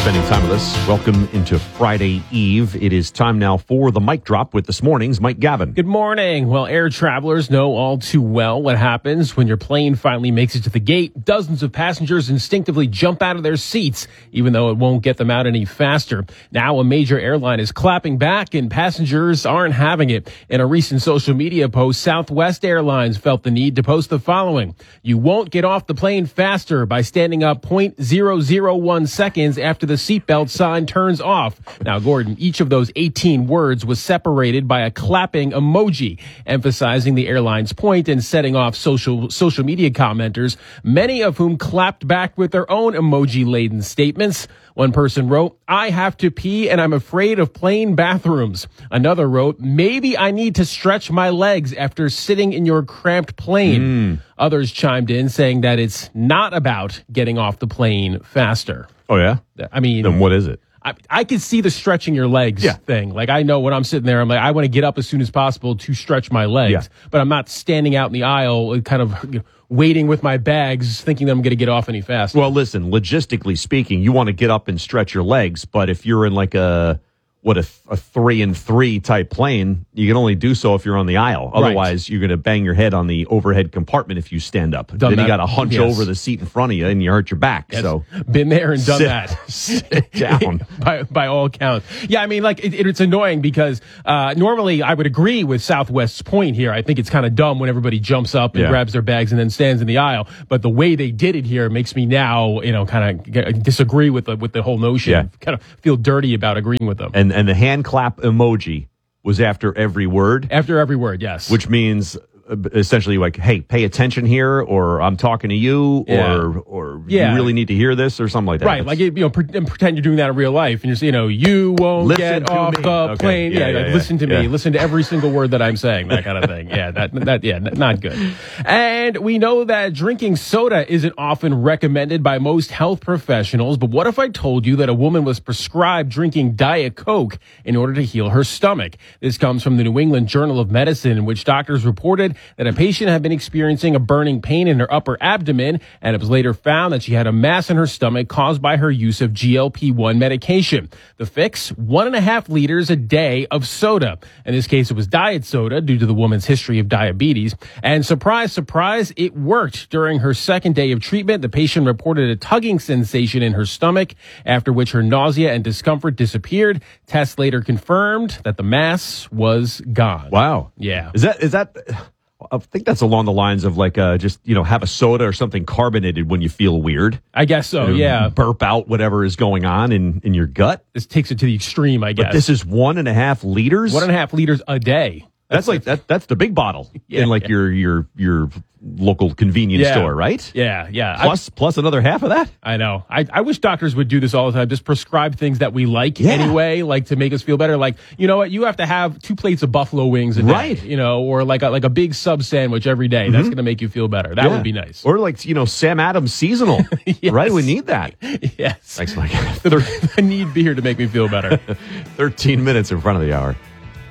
spending time with us. Welcome into Friday Eve. It is time now for the Mic Drop with this morning's Mike Gavin. Good morning. Well, air travelers know all too well what happens when your plane finally makes it to the gate. Dozens of passengers instinctively jump out of their seats, even though it won't get them out any faster. Now a major airline is clapping back and passengers aren't having it. In a recent social media post, Southwest Airlines felt the need to post the following. You won't get off the plane faster by standing up 0.001 seconds after the seatbelt sign turns off. Now, Gordon, each of those 18 words was separated by a clapping emoji, emphasizing the airline's point and setting off social media commenters, many of whom clapped back with their own emoji-laden statements. One person wrote, "I have to pee and I'm afraid of plane bathrooms." Another wrote, "Maybe I need to stretch my legs after sitting in your cramped plane." Others chimed in saying that it's not about getting off the plane faster. Oh, yeah? I mean, then what is it? I could see the stretching your legs thing. Like, I know when I'm sitting there, I'm like, I want to get up as soon as possible to stretch my legs. But I'm not standing out in the aisle kind of waiting with my bags thinking that I'm going to get off any faster. Well, listen, logistically speaking, you want to get up and stretch your legs, but if you're in like a 3-and-3 type plane, you can only do so if you're on the aisle. Otherwise, you're going to bang your head on the overhead compartment if you stand up. Then you got to hunch over the seat in front of you and you hurt your back. Yes. So been there and done that. Sit down. by all accounts. Yeah, I mean, like, it's annoying because normally I would agree with Southwest's point here. I think it's kind of dumb when everybody jumps up and grabs their bags and then stands in the aisle. But the way they did it here makes me now, kind of disagree with the whole notion. Kind of feel dirty about agreeing with them. And the hand clap emoji was after every word. After every word, yes. Which means essentially like, hey, pay attention here, or I'm talking to you, or you really need to hear this, or something like that. Right, like, pretend you're doing that in real life, and you're saying, you won't get off the plane. Listen to me. Listen to every single word that I'm saying, that kind of thing. Not good. And we know that drinking soda isn't often recommended by most health professionals, but what if I told you that a woman was prescribed drinking Diet Coke in order to heal her stomach? This comes from the New England Journal of Medicine, in which doctors reported that a patient had been experiencing a burning pain in her upper abdomen, and it was later found that she had a mass in her stomach caused by her use of GLP-1 medication. The fix, 1.5 liters a day of soda. In this case, it was diet soda due to the woman's history of diabetes. And surprise, surprise, it worked. During her second day of treatment, the patient reported a tugging sensation in her stomach, after which her nausea and discomfort disappeared. Tests later confirmed that the mass was gone. Wow. Yeah. Is that I think that's along the lines of like just have a soda or something carbonated when you feel weird. I guess so, yeah. Burp out whatever is going on in your gut. This takes it to the extreme, I guess. But this is 1.5 liters? 1.5 liters a day. That's like that's the big bottle in like your local convenience store, right? Yeah. Plus another half of that? I know. I wish doctors would do this all the time. Just prescribe things that we like anyway, like to make us feel better. Like, you know what? You have to have 2 plates of buffalo wings a day, right? Or like a big sub sandwich every day. That's going to make you feel better. That would be nice. Or like, Sam Adams seasonal, right? We need that. Yes. Thanks, Mike. I need beer to make me feel better. 13 minutes in front of the hour.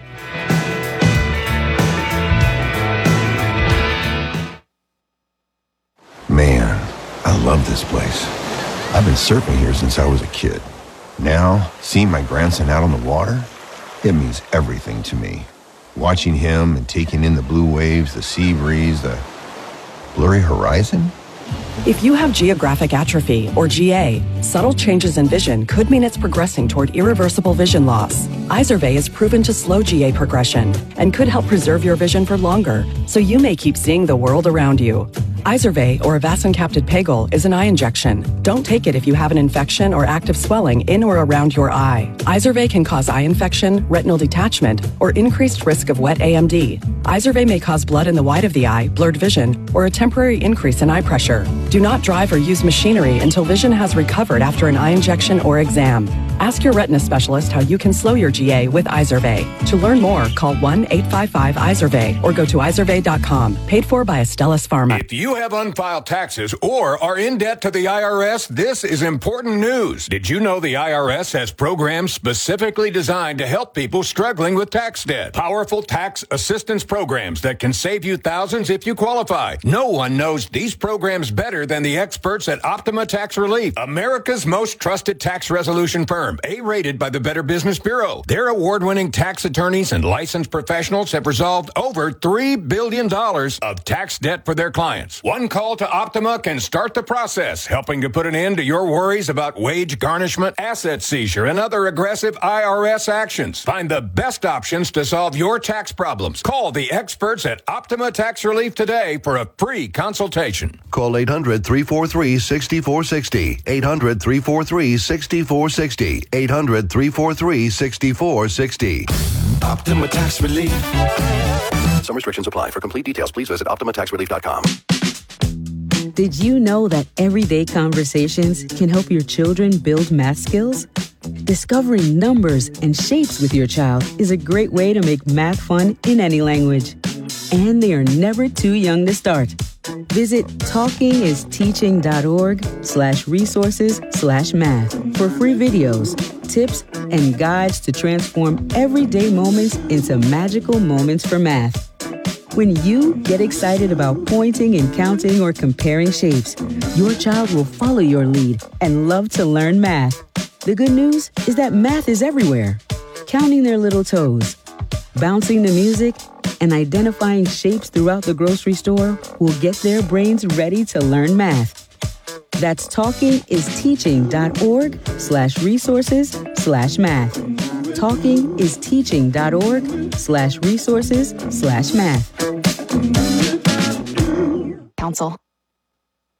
Man, I love this place. I've been surfing here since I was a kid. Now, seeing my grandson out on the water, it means everything to me. Watching him and taking in the blue waves, the sea breeze, the blurry horizon. If you have geographic atrophy, or GA, subtle changes in vision could mean it's progressing toward irreversible vision loss. Izervay is proven to slow GA progression and could help preserve your vision for longer, so you may keep seeing the world around you. Izervay, or avacincaptad pegol, is an eye injection. Don't take it if you have an infection or active swelling in or around your eye. Izervay can cause eye infection, retinal detachment, or increased risk of wet AMD. Izervay may cause blood in the white of the eye, blurred vision, or a temporary increase in eye pressure. Do not drive or use machinery until vision has recovered after an eye injection or exam. Ask your retina specialist how you can slow your GA with Izervay. To learn more, call 1-855-IZERVAY or go to izervay.com. Paid for by Astellas Pharma. If you have unfiled taxes or are in debt to the IRS, this is important news. Did you know the IRS has programs specifically designed to help people struggling with tax debt? Powerful tax assistance programs that can save you thousands if you qualify. No one knows these programs better than the experts at Optima Tax Relief, America's most trusted tax resolution firm, A-rated by the Better Business Bureau. Their award-winning tax attorneys and licensed professionals have resolved over $3 billion of tax debt for their clients. One call to Optima can start the process, helping to put an end to your worries about wage garnishment, asset seizure, and other aggressive IRS actions. Find the best options to solve your tax problems. Call the experts at Optima Tax Relief today for a free consultation. Call 800-343-6460. 800-343-6460. 800-343-6460. Optima Tax Relief. Some restrictions apply. For complete details, please visit OptimaTaxRelief.com. Did you know that everyday conversations can help your children build math skills? Discovering numbers and shapes with your child is a great way to make math fun in any language. And they are never too young to start. Visit talkingisteaching.org/resources/math for free videos, tips, and guides to transform everyday moments into magical moments for math. When you get excited about pointing and counting or comparing shapes, your child will follow your lead and love to learn math. The good news is that math is everywhere. Counting their little toes, bouncing the music, and identifying shapes throughout the grocery store will get their brains ready to learn math. That's talkingisteaching.org/resources/math. Talkingisteaching.org/resources/math. Council.